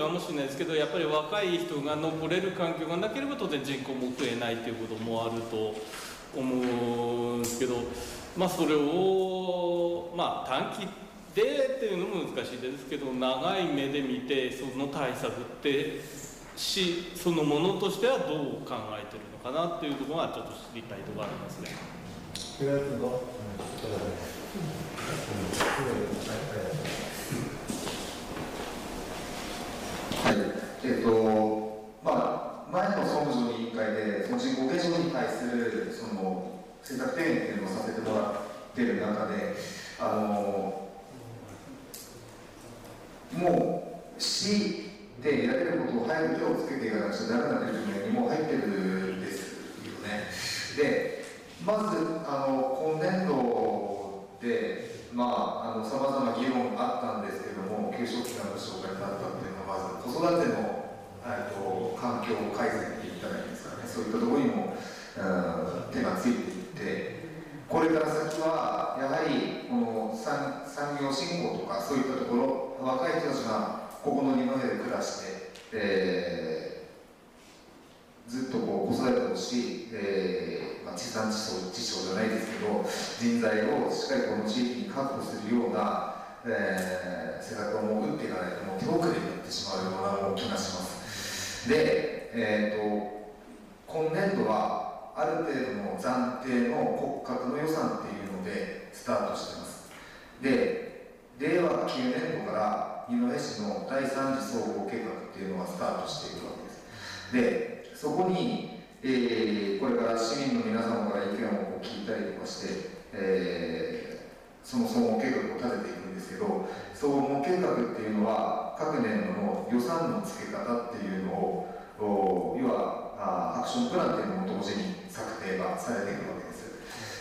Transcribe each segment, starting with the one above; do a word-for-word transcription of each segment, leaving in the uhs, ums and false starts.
かもしれないですけど、やっぱり若い人が残れる環境がなければ当然人口も増えないということもあると思うんですけど、まあそれをまあ短期でっていうのも難しいですけど、長い目で見てその対策ってしそのものとしてはどう考えてるのかなっていうところがちょっと知りたいところがありますね。 はい、えっとまあ前の総務省の委員会でその人口減少に対するその政策提言っていうのをさせてもらっている中で、あのもう市でやれることを早く手をつけていかなくちゃダメだというふうにもう入ってるんですよね。で、まずあの今年度でまあさまざま議論あったんですけども、給食費の紹介になったっていうのはまず子育ての、えっと、環境改善って言ったらいいんですかね、そういったところにも、うん、手がついていって、これから先はやはりこの 産, 産業振興とかそういったところ、若い人たちがここの二戸で暮らして、えー、ずっとこう子育てをし、えーまあ、地産地消地消じゃないですけど、人材をしっかりこの地域に確保するような、えー、施策をもう打っていかないともう手遅れになってしまうような気がします。で、えーと、今年度はある程度の暫定の骨格の予算っていうのでスタートしています。で、れいわきゅうねんどから二戸市の第三次総合計画っていうのがスタートしているわけです。で、そこに、えー、これから市民の皆様から意見を聞いたりとかして、えー、その総合計画を立てていくんですけど、総合計画っていうのは各年度の予算の付け方っていうのを、要はアクションプランっていうのも同時に策定がされていくわけです。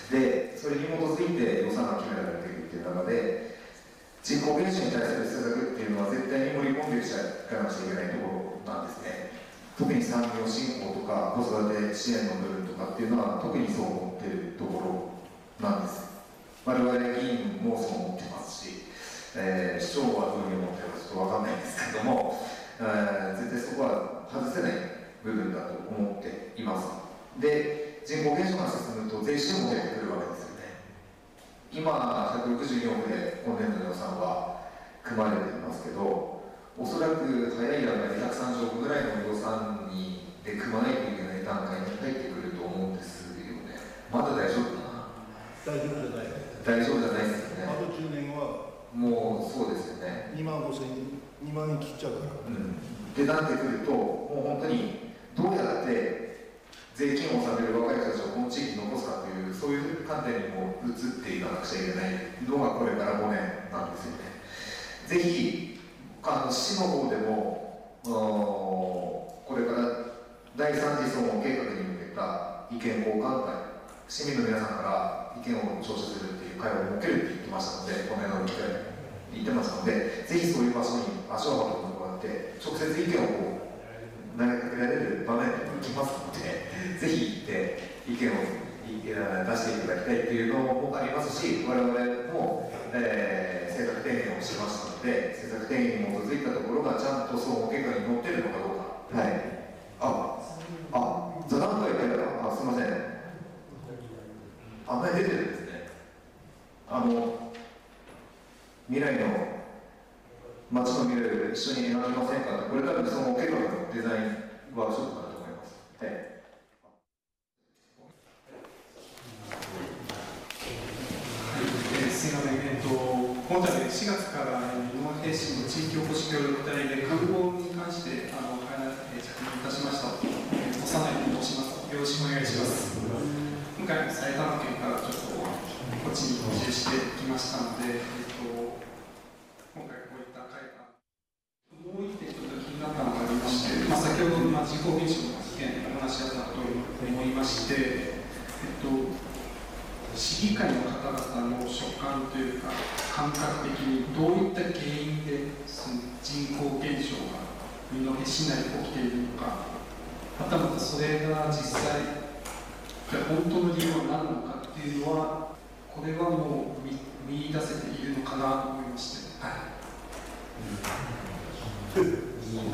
で、それに基づいて予算が決められていくっていう中で、人口減少に対する施策っていうのは絶対に盛り込んでいかなくちゃいけないところなんですね。特に産業振興とか子育て支援の部分とかっていうのは特にそう思っているところなんです。我々議員もそう思ってますし、えー、市長はどういうふうに思ってるかちょっと分かんないんですけども、えー、絶対そこは外せない部分だと思っています。で、人口減少が進むと税収も出てくるわけですよね。今ひゃくろくじゅうよんおくで今年度の予算は組まれていますけど、おそらく早い段階でひゃくさんじゅうおくぐらいの予算にで組まないといけない段階に入ってくると思うんですよね。まだ大丈夫かな。 大丈夫じゃない。 大丈夫じゃないですよね。 あとじゅうねんはもうそうですよね。 にまんごせん、にまんえん切っちゃうから。 うん。ってなってくると、もう本当にどうやって税金を納める若い人たちをこの地域に残すかという、そういう観点にも移っていかなくちゃいけないのがこれからごねんなんですよね。ぜひあの市の方でもこれから第三次総合計画に向けた意見交換会、市民の皆さんから意見を聴取するっていう会を設けるって言ってましたので、この辺の機会に言ってましたので、ぜひそういう場所に足を運んでもらって、直接意見をこう投げかけられる場面に行きますので、ぜひ行って意見を出していただきたいっていうのもありますし、我々も、えー、政策提言をしましたので、政策提言に基づいたところがちゃんと総合計画に載っているのかどうか。はい。あ、あ、座談会ってあ、すみません。あんまり出てるんですね。あの未来の街の未来を一緒に描きませんかって、これから総合計画のデザインワークショップだと思います。はい。 すみません、えっと、今回しがつから日本平市の地域おこし協力隊で観光に関してあの、えー、着任いたしました。えー、幼いと申します。よろしくお願いします。今回埼玉県からちょっとこっちに移住してきましたので、えっと、今回こういった会がもう一点ちょっと気になったのがありまして、まあ、先ほど、まあ、人口減少の意見お話しあったと思いまして、えっと市議会の方々の所感というか感覚的にどういった原因でその人口減少が二戸市内で起きているのか、はたまたそれが実際本当の理由は何なのかっていうのは、これはもう見、見出せているのかなと思いまして、はい。うん